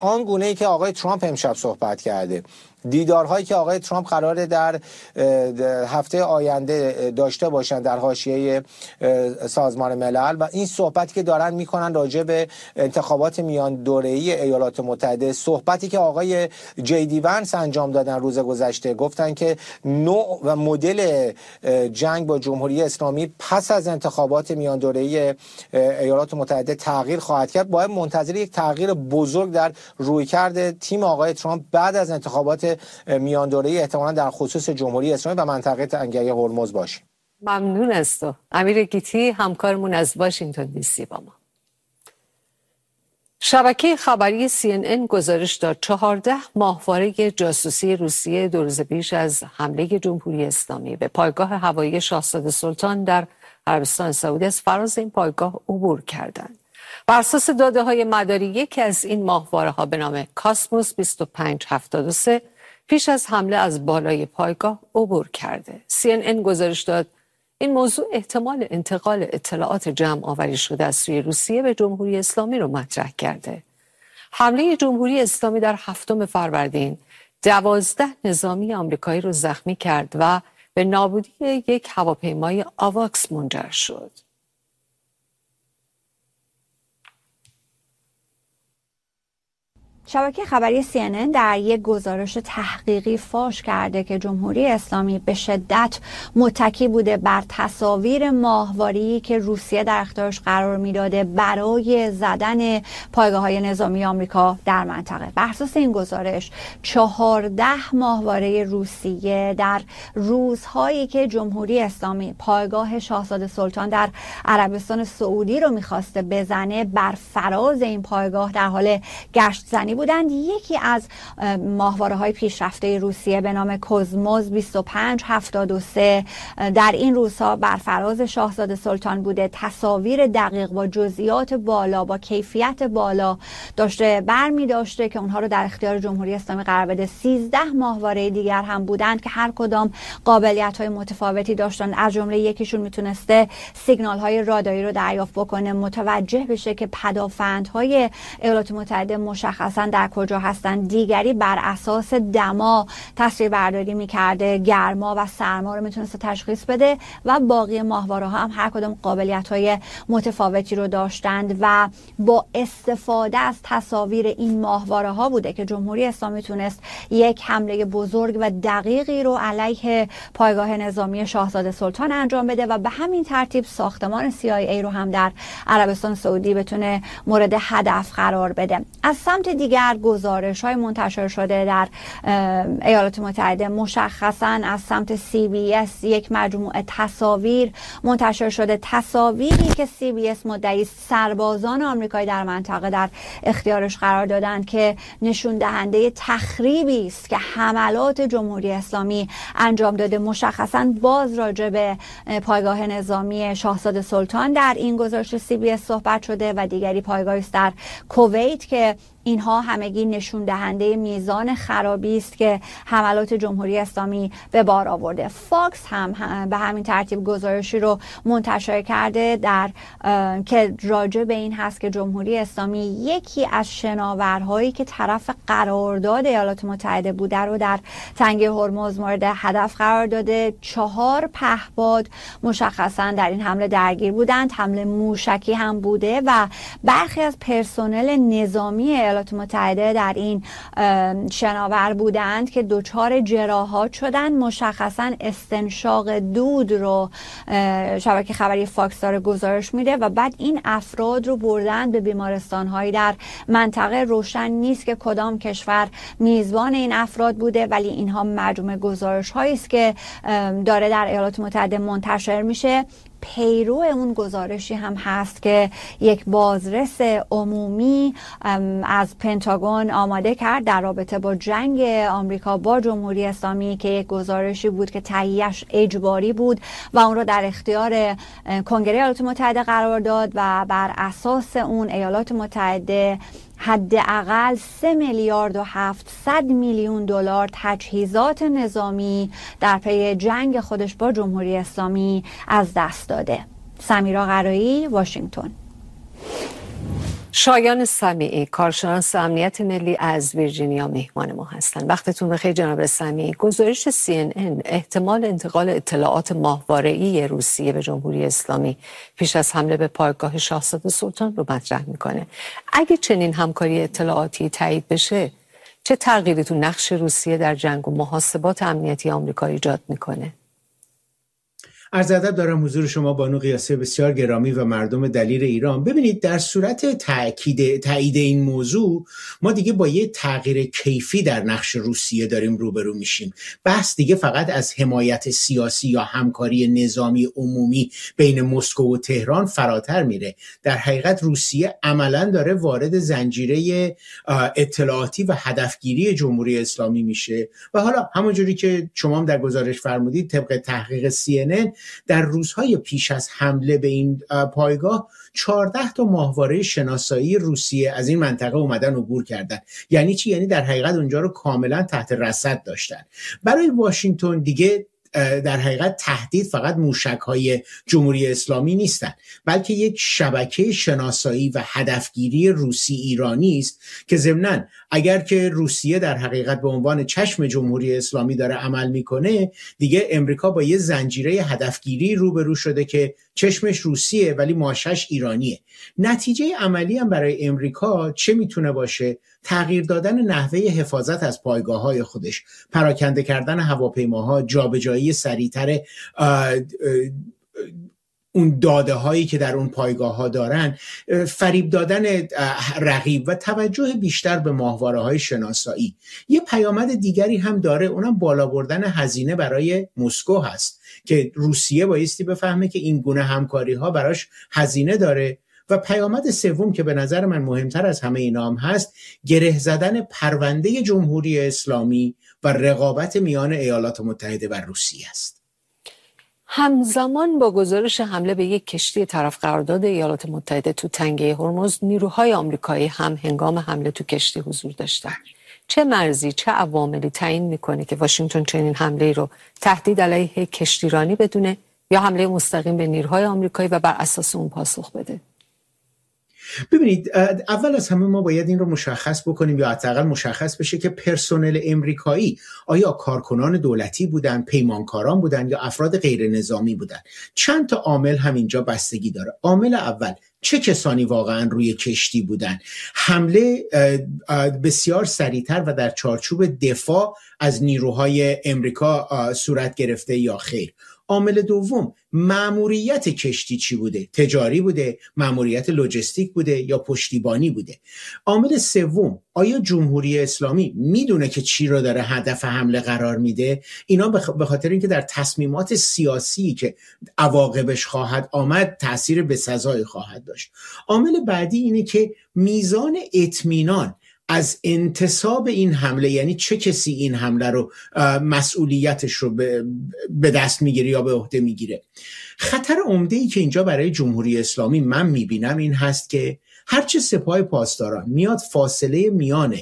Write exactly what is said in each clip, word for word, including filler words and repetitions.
آن گونه‌ای که آقای ترامپ امشب صحبت کرده، دیدارهایی که آقای ترامپ قراره در هفته آینده داشته باشند در حاشیه سازمان ملل و این صحبتی که دارن میکنن راجع به انتخابات میان دوره‌ای ایالات متحده، صحبتی که آقای جی دی ونس انجام دادن روز گذشته، گفتن که نوع و مدل جنگ با جمهوری اسلامی پس از انتخابات میان دوره‌ای ایالات متحده تغییر خواهد کرد. باید منتظر یک تغییر بزرگ در رویکرد تیم آقای ترامپ بعد از انتخابات میان دوره‌ای احتمالاً در خصوص جمهوری اسلامی و منطقه تنگه هرمز باشیم. ممنون از تو امیر گیتی، همکارمون از واشنگتن دی سی با ما. شبکه خبری سی ان ان گزارش داد چهارده ماهواره جاسوسی روسیه دو روز پیش از حمله جمهوری اسلامی به پایگاه هوایی شاهزاده سلطان در عربستان سعودی از فراز این پایگاه عبور کردند. بر اساس داده‌های مداری یکی از این ماهواره‌ها به نام کاسموس بیست و پنج هفتاد و سه پیش از حمله از بالای پایگاه عبور کرده. سی ان ان گزارش داد این موضوع احتمال انتقال اطلاعات جمع آوری شده از سوی روسیه به جمهوری اسلامی رو مطرح کرده. حمله جمهوری اسلامی در هفتم فروردین دوازده نظامی آمریکایی رو زخمی کرد و به نابودی یک هواپیمای آواکس منجر شد. شبکه خبری سی ان ان در یک گزارش تحقیقی فاش کرده که جمهوری اسلامی به شدت متکی بوده بر تصاویر ماهواره‌ای که روسیه در اختیارش قرار میداده برای زدن پایگاه‌های نظامی آمریکا در منطقه. بر اساس این گزارش چهارده ماهواره روسیه در روزهایی که جمهوری اسلامی پایگاه شاهزاده سلطان در عربستان سعودی رو می‌خواسته بزنه بر فراز این پایگاه در حال گشت زنی بودند. یکی از ماهواره‌های پیشرفته روسیه به نام کوزموس بیست و پنج هفتاد و سه در این روزها بر فراز شاهزاده سلطان بوده. تصاویر دقیق با جزئیات بالا با کیفیت بالا داشته برمی داشته که اونها رو در اختیار جمهوری اسلامی قرار بده. سیزده ماهواره دیگر هم بودند که هر کدام قابلیت‌های متفاوتی داشتن. از جمله یکیشون میتونسته سیگنال‌های راداری رو دریافت بکنه، متوجه بشه که پدافندهای ایالات متحده مشخصاً در کجا هستند. دیگری بر اساس دما تصویر برداری میکرده، گرما و سرما رو میتونسته تشخیص بده و باقی ماهواره ها هم هر کدام قابلیت های متفاوتی رو داشتند و با استفاده از تصاویر این ماهواره ها بوده که جمهوری اسلامی تونست یک حمله بزرگ و دقیقی رو علیه پایگاه نظامی شاهزاده سلطان انجام بده و به همین ترتیب ساختمان سی آی ای رو هم در عربستان سعودی بتونه مورد هدف قرار بده. از سمت دیگر گزارش های منتشر شده در ایالات متحده، مشخصا از سمت سی بی اس یک مجموعه تصاویر منتشر شده، تصاویری که سی بی اس مدعی سربازان آمریکایی در منطقه در اختیارش قرار دادند که نشون دهنده تخریبی است که حملات جمهوری اسلامی انجام داده. مشخصا باز راجع به پایگاه نظامی شاهزاده سلطان در این گزارش سی بی اس صحبت شده و دیگری پایگاهی است در کویت که اینها همگی نشون دهنده میزان خرابی است که حملات جمهوری اسلامی به بار آورده. فاکس هم, هم به همین ترتیب گزارشی رو منتشر کرده در که راجع به این هست که جمهوری اسلامی یکی از شناورهایی که طرف قرارداد ایالات متحده بوده رو در تنگه هرمز مورد هدف قرار داده. چهار پهپاد مشخصا در این حمله درگیر بودند. حمله موشکی هم بوده و برخی از پرسنل نظامی ایالات متحده در این شناور بودند که دچار جراحات شدند. مشخصا استنشاق دود رو شبکه خبری فاکس داره گزارش میده و بعد این افراد رو بردن به بیمارستان‌هایی در منطقه. روشن نیست که کدام کشور میزبان این افراد بوده، ولی اینها مجموعه گزارش‌هایی است که داره در ایالات متحده منتشر میشه. پیرو اون گزارشی هم هست که یک بازرس عمومی از پنتاگون آماده کرد در رابطه با جنگ آمریکا با جمهوری اسلامی که یک گزارشی بود که تهیه‌اش اجباری بود و اون رو در اختیار کنگره ایالات متحده قرار داد و بر اساس اون ایالات متحده حداقل سه میلیارد و هفتصد میلیون دلار تجهیزات نظامی در پی جنگ خودش با جمهوری اسلامی از دست داده. سمیرا قرایی، واشنگتن. شایان سمیعی، کارشناس امنیت ملی از ویرجینیا مهمان ما هستند. وقتتون بخیر جناب سمیعی. گزارش سی ان ان احتمال انتقال اطلاعات ماهواره‌ای روسیه به جمهوری اسلامی پیش از حمله به پایگاه شاهزاده سلطان رو مطرح میکنه. اگه چنین همکاری اطلاعاتی تایید بشه، چه تغییری تو نقش روسیه در جنگ و محاسبات امنیتی آمریکا ایجاد میکنه؟ عرض ادب دارم حضور شما بانو قیاسی بسیار گرامی و مردم دلیر ایران. ببینید، در صورت تأکید تایید این موضوع ما دیگه با یه تغییر کیفی در نقش روسیه داریم روبرو میشیم. بحث دیگه فقط از حمایت سیاسی یا همکاری نظامی عمومی بین مسکو و تهران فراتر میره. در حقیقت روسیه عملاً داره وارد زنجیره اطلاعاتی و هدفگیری جمهوری اسلامی میشه و حالا همونجوری که شما هم در گزارش فرمودید، طبق تحقیق سی ان ان در روزهای پیش از حمله به این پایگاه چهارده تا ماهواره شناسایی روسیه از این منطقه اومدن عبور کردن. یعنی چی؟ یعنی در حقیقت اونجا رو کاملا تحت رصد داشتن. برای واشنگتن دیگه در حقیقت تهدید فقط موشک‌های جمهوری اسلامی نیستن، بلکه یک شبکه شناسایی و هدفگیری روسی ایرانی است که ضمناً اگر که روسیه در حقیقت به عنوان چشم جمهوری اسلامی داره عمل میکنه، دیگه امریکا با یه زنجیره هدفگیری روبرو شده که چشمش روسیه ولی ماشش ایرانیه. نتیجه عملی هم برای امریکا چه میتونه باشه؟ تغییر دادن نحوه حفاظت از پایگاه‌های خودش، پراکنده کردن هواپیماها، جابجایی سریعتر اون داده هایی که در اون پایگاه ها دارن، فریب دادن رقیب و توجه بیشتر به ماهواره های شناسایی. یه پیامد دیگری هم داره، اونم بالا بردن هزینه برای مسکو هست که روسیه بایستی بفهمه که این گونه همکاری ها براش هزینه داره. و پیامد سوم که به نظر من مهمتر از همه اینا هم هست، گره زدن پرونده جمهوری اسلامی و رقابت میان ایالات متحده و روسیه است. همزمان با گزارش حمله به یک کشتی طرف قرارداد ایالات متحده تو تنگه هرمز، نیروهای آمریکایی هم هنگام حمله تو کشتی حضور داشتند. چه مرزی، چه عواملی تعیین میکنه که واشنگتن چنین حمله رو تهدید علیه کشتیرانی بدونه یا حمله مستقیم به نیروهای آمریکایی و بر اساس اون پاسخ بده؟ ببینید، اول از همه ما باید این رو مشخص بکنیم یا حداقل مشخص بشه که پرسنل امریکایی آیا کارکنان دولتی بودن، پیمانکاران بودن یا افراد غیر نظامی بودن. چند تا عامل همینجا بستگی داره. عامل اول، چه کسانی واقعا روی کشتی بودن؟ حمله بسیار سریعتر و در چارچوب دفاع از نیروهای امریکا صورت گرفته یا خیر؟ عامل دوم، مأموریت کشتی چی بوده؟ تجاری بوده، مأموریت لوجستیک بوده یا پشتیبانی بوده؟ عامل سوم، آیا جمهوری اسلامی میدونه که چی رو داره هدف حمله قرار میده؟ اینا به خاطر اینکه در تصمیمات سیاسی که عواقبش خواهد آمد تأثیر بسزایی خواهد داشت. عامل بعدی اینه که میزان اطمینان از انتصاب این حمله، یعنی چه کسی این حمله رو مسئولیتش رو به دست میگیره یا به عهده میگیره. خطر عمده‌ای که اینجا برای جمهوری اسلامی من میبینم این هست که هرچه سپاه پاسداران میاد فاصله میان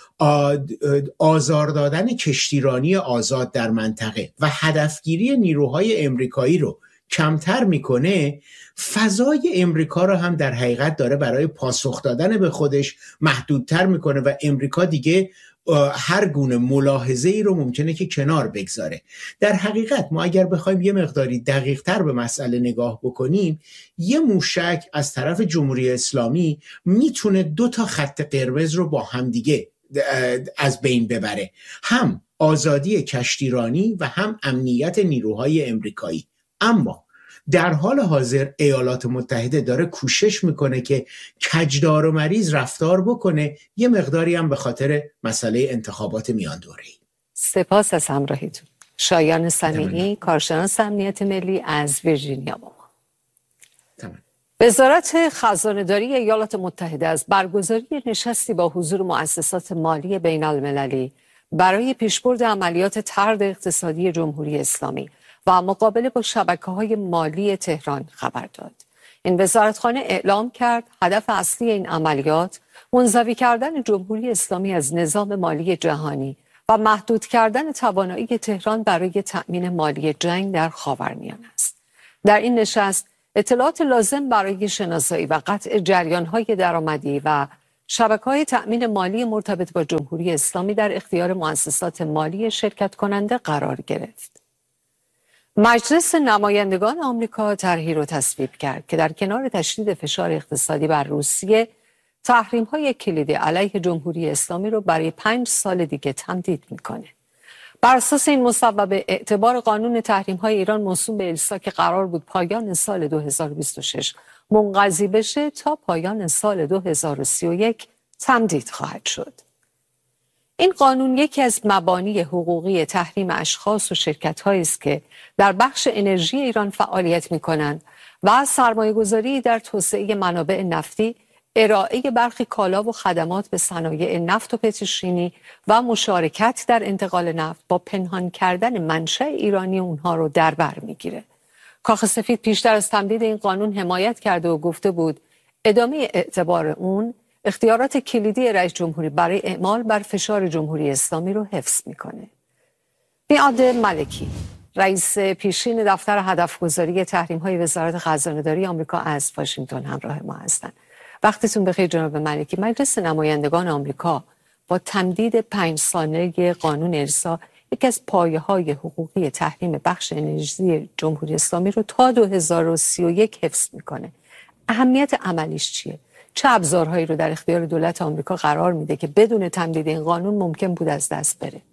آزار دادن کشتیرانی آزاد در منطقه و هدفگیری نیروهای امریکایی رو کمتر میکنه، فضای امریکا رو هم در حقیقت داره برای پاسخ دادن به خودش محدودتر میکنه و امریکا دیگه هر گونه ملاحظه‌ای رو ممکنه که کنار بگذاره. در حقیقت ما اگر بخوایم یه مقداری دقیق‌تر به مسئله نگاه بکنیم، یه موشک از طرف جمهوری اسلامی میتونه دو تا خط قرمز رو با هم دیگه از بین ببره، هم آزادی کشتیرانی و هم امنیت نیروهای امریکایی. اما در حال حاضر ایالات متحده داره کوشش میکنه که کجدار و مریض رفتار بکنه، یه مقداری هم به خاطر مسئله انتخابات میان دوره‌ای. سپاس از همراهیتون. شایان سمیعی، کارشناس امنیت ملی از ویرجینیا با ما. تمام. وزارت خزانه‌داری ایالات متحده از برگزاری نشستی با حضور مؤسسات مالی بین المللی برای پیشبرد عملیات طرد اقتصادی جمهوری اسلامی و مقابله با شبکه‌های مالی تهران خبر داد. این وزارتخانه اعلام کرد هدف اصلی این عملیات منزوی کردن جمهوری اسلامی از نظام مالی جهانی و محدود کردن توانایی تهران برای تأمین مالی جنگ در خاورمیانه است. در این نشست اطلاعات لازم برای شناسایی و قطع جریان‌های درآمدی و شبکه‌های تأمین مالی مرتبط با جمهوری اسلامی در اختیار مؤسسات مالی شرکت کننده قرار گرفت. مجلس نمایندگان آمریکا طرحی را تصویب کرد که در کنار تشدید فشار اقتصادی بر روسیه، تحریم‌های کلیدی علیه جمهوری اسلامی را برای پنج سال دیگه تمدید می‌کنه. بر اساس این مصوبه، اعتبار قانون تحریم‌های ایران موسوم به ایلسا که قرار بود پایان سال دو هزار و بیست و شش منقضی بشه تا پایان سال دو هزار و سی و یک تمدید خواهد شد. این قانون یکی از مبانی حقوقی تحریم اشخاص و شرکت‌هایی است که در بخش انرژی ایران فعالیت می‌کنند و سرمایه‌گذاری در توسعه منابع نفتی، ارائه برخی کالا و خدمات به صنایع نفت و پتروشیمی و مشارکت در انتقال نفت با پنهان کردن منشأ ایرانی اونها رو در بر میگیره. کاخ سفید پیشتر از تمدید این قانون حمایت کرده و گفته بود ادامه اعتبار اون اختیارات کلیدی رئیس جمهوری برای اعمال بر فشار جمهوری اسلامی رو حفظ میکنه. میعاد ملکی، رئیس پیشین دفتر هدفگذاری تحریم‌های وزارت خزانه‌داری آمریکا از واشنگتن همراه ما هستند. وقتتون بخیر جناب ملکی. مجلس نمایندگان آمریکا با تمدید پنج ساله قانون ایلسا یکی از پایه‌های حقوقی تحریم بخش انرژی جمهوری اسلامی رو تا دو هزار و سی و یک حفظ میکنه. اهمیت عملیش چیه؟ چه ابزارهایی رو در اختیار دولت آمریکا قرار میده که بدون تمدید این قانون ممکن بود از دست بره؟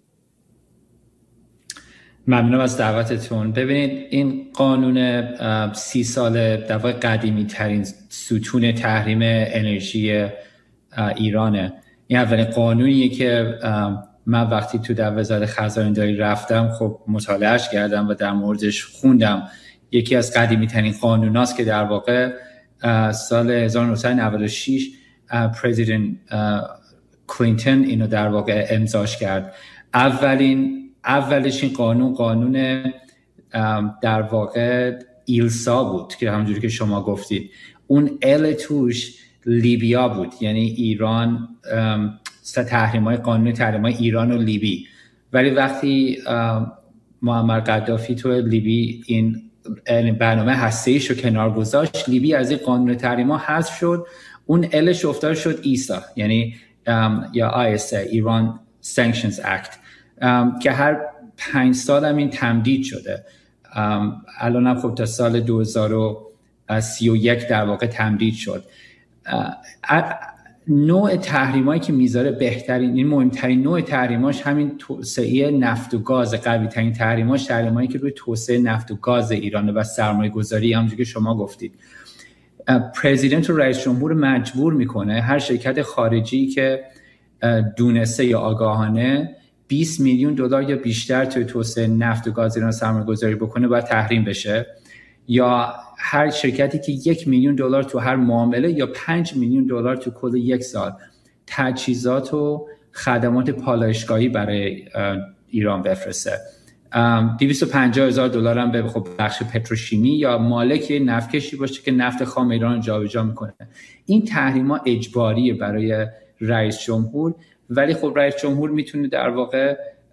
ممنونم از دعوتتون. ببینید، این قانون سی سال در واقع قدیمی ترین ستون تحریم انرژی ایرانه. این اولین قانونیه که من وقتی تو در وزارت خزانه‌داری رفتم خب مطالعهش کردم و در موردش خوندم. یکی از قدیمی ترین قانوناست که در واقع سال هزار و نهصد و نود و شش پرزیدنت کلینتون اینو در واقع امضاش کرد. اولین اولش این قانون قانون در واقع ایلسا بود که همونجوری که شما گفتید، اون ال توش لیبیا بود، یعنی ایران، تحریم‌های قانون تحریم‌های ایران و لیبی. ولی وقتی معمر قذافی تو لیبی این برنامه هسته‌ایش رو کنار گذاشت، لیبی از این قانون تحریم‌ها حذف شد، اون الش افتاد شد ایسا، یعنی یا آی اس ای، ایران سانکشنز اکت، که هر پنج سال هم این تمدید شده. الان هم خب تا سال دو هزار و سی و یک در واقع تمدید شد. نوع تحریمایی که میذاره بهترین، این مهمترین نوع تحریماش همین توسعه نفت و گاز، قوی ترین تحریماش تحریمایی که روی توسعه نفت و گاز ایرانه و سرمایه گذاری، همونجوری که شما گفتید. پرزیدنت و رئیس جمهور مجبور میکنه هر شرکت خارجی که دونسته یا آگاهانه بیست میلیون دلار یا بیشتر توی توسعه نفت و گاز ایران سرمایه گذاری بکنه باید تحریم بشه، یا هر شرکتی که یک میلیون دلار تو هر معامله یا پنج میلیون دلار تو کل یک سال تجهیزات و خدمات پالایشگاهی برای ایران بفرسته. دویست و پنجاه هزار دلار هم به خب بخش پتروشیمی یا مالک نفتکشی باشه که نفت خام ایران رو جابجا میکنه. این تحریم‌ها اجباریه برای رئیس جمهور، ولی خب رئیس جمهور میتونه در واقع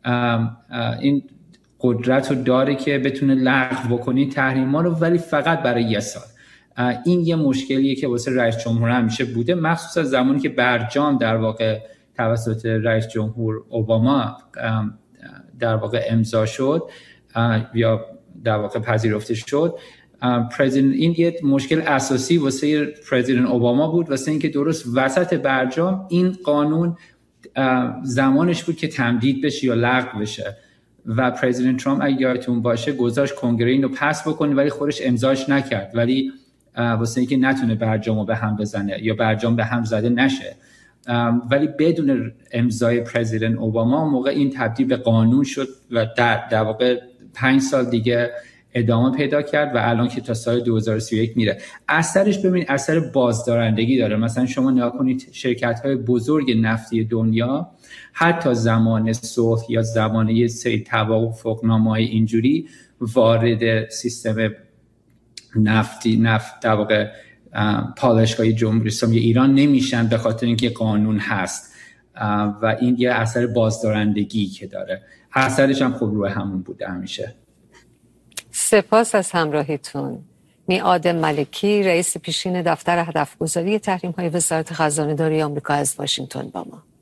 این قدرت رو داره که بتونه لغو بکنه تحریم‌ها رو، ولی فقط برای یه سال. این یه مشکلیه که واسه رئیس جمهور همیشه بوده، مخصوصا زمانی که برجام در واقع توسط رئیس جمهور اوباما در واقع امضا شد یا در واقع پذیرفته شد. پرزیدنت، این یه مشکل اساسی واسه پرزیدنت اوباما بود، واسه اینکه درست وسط برجام این قانون زمانش بود که تمدید بشه یا لغو بشه و پرزیدنت ترامپ اگه یادتون باشه گذاشت کنگره اینو پس بکنه ولی خودش امضاش نکرد، ولی واسه اینکه نتونه برجامو به هم بزنه یا برجام به هم زده نشه. ولی بدون امضای پرزیدنت اوباما موقع این تبدیل به قانون شد و در, در واقع پنج سال دیگه ادامه پیدا کرد و الان که تا سال دو هزار و سی و یک میره. اثرش ببین اثر بازدارندگی داره. مثلا شما نگاه کنید شرکت‌های بزرگ نفتی دنیا حتی زمان صلح یا زمان یه سری توافقنامه‌های اینجوری وارد سیستم نفتی نفت در واقع پالایشگاه جمهوری اسلامی ایران نمیشن به خاطر اینکه قانون هست و این یه اثر بازدارندگی که داره. اثرش هم خب روی همون بوده همیشه. سپاس از همراهیتون. میعاد ملکی، رئیس پیشین دفتر هدفگذاری تحریم‌های وزارت خزانه‌داری آمریکا از واشنگتن با ما.